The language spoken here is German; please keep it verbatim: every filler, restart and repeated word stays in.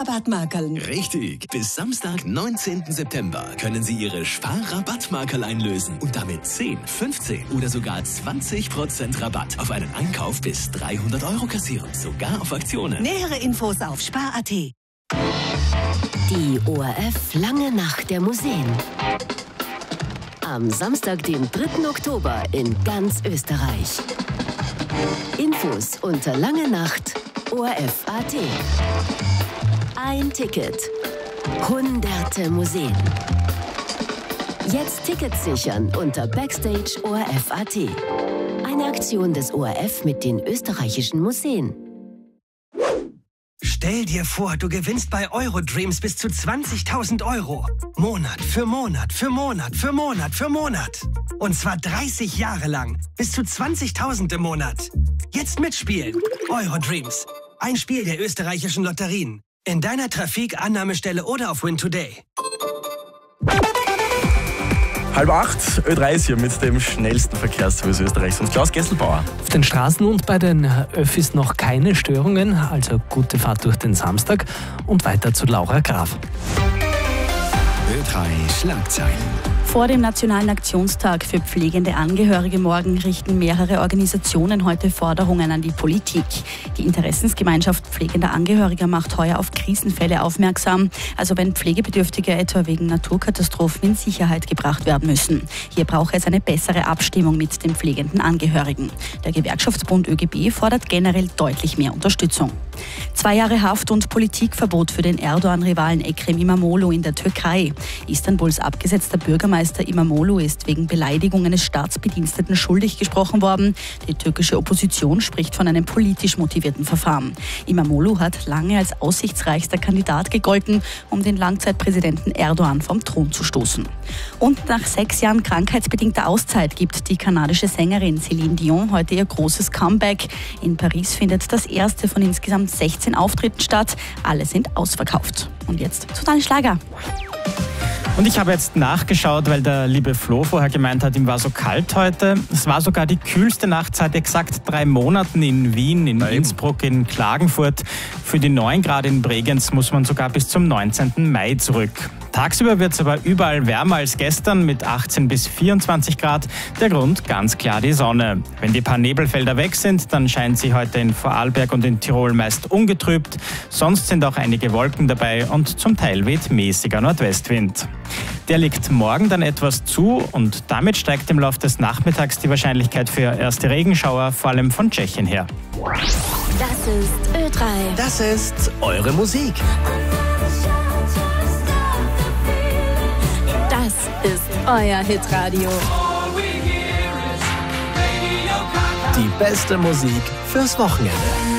Sparrabattmarkerln. Richtig. Bis Samstag, neunzehnten September können Sie Ihre Sparrabattmarkerl einlösen und damit zehn, fünfzehn oder sogar zwanzig Prozent Rabatt auf einen Einkauf bis dreihundert Euro kassieren. Sogar auf Aktionen. Nähere Infos auf spar punkt at. Die O R F Lange Nacht der Museen. Am Samstag, den dritten Oktober in ganz Österreich. Infos unter lange nacht O R F punkt at. Ein Ticket. Hunderte Museen. Jetzt Tickets sichern unter Backstage O R F punkt at. Eine Aktion des O R F mit den österreichischen Museen. Stell dir vor, du gewinnst bei Eurodreams bis zu zwanzigtausend Euro. Monat für Monat für Monat für Monat für Monat. Und zwar dreißig Jahre lang. Bis zu zwanzigtausend im Monat. Jetzt mitspielen. Eurodreams. Ein Spiel der österreichischen Lotterien. In deiner Trafik, Annahmestelle oder auf Win Today. Halb acht, Ö drei ist hier mit dem schnellsten Verkehrsservice Österreichs und Klaus Gesselbauer. Auf den Straßen und bei den Öffis noch keine Störungen, also gute Fahrt durch den Samstag und weiter zu Laura Graf. Ö drei Schlagzeilen. Vor dem Nationalen Aktionstag für pflegende Angehörige morgen richten mehrere Organisationen heute Forderungen an die Politik. Die Interessensgemeinschaft pflegender Angehöriger macht heuer auf Krisenfälle aufmerksam, also wenn Pflegebedürftige etwa wegen Naturkatastrophen in Sicherheit gebracht werden müssen. Hier braucht es eine bessere Abstimmung mit den pflegenden Angehörigen. Der Gewerkschaftsbund Ö G B fordert generell deutlich mehr Unterstützung. Zwei Jahre Haft und Politikverbot für den Erdogan-Rivalen Ekrem İmamoğlu in der Türkei. Istanbuls abgesetzter Bürgermeister İmamoğlu ist wegen Beleidigung eines Staatsbediensteten schuldig gesprochen worden. Die türkische Opposition spricht von einem politisch motivierten Verfahren. İmamoğlu hat lange als aussichtsreichster Kandidat gegolten, um den Langzeitpräsidenten Erdogan vom Thron zu stoßen. Und nach sechs Jahren krankheitsbedingter Auszeit gibt die kanadische Sängerin Céline Dion heute ihr großes Comeback. In Paris findet das erste von insgesamt sechzehn Auftritten statt. Alle sind ausverkauft. Und jetzt zu deinem Schlager. Und ich habe jetzt nachgeschaut, weil der liebe Flo vorher gemeint hat, ihm war so kalt heute. Es war sogar die kühlste Nacht seit exakt drei Monaten in Wien, in Nein. Innsbruck, in Klagenfurt. Für die neun Grad in Bregenz muss man sogar bis zum neunzehnten Mai zurück. Tagsüber wird es aber überall wärmer als gestern mit achtzehn bis vierundzwanzig Grad. Der Grund ganz klar die Sonne. Wenn die paar Nebelfelder weg sind, dann scheint sie heute in Vorarlberg und in Tirol meist ungetrübt. Sonst sind auch einige Wolken dabei und zum Teil weht mäßiger Nordwestwind. Der liegt morgen dann etwas zu und damit steigt im Laufe des Nachmittags die Wahrscheinlichkeit für erste Regenschauer, vor allem von Tschechien her. Das ist Ö drei. Das ist eure Musik. Das ist euer Hitradio. Die beste Musik fürs Wochenende.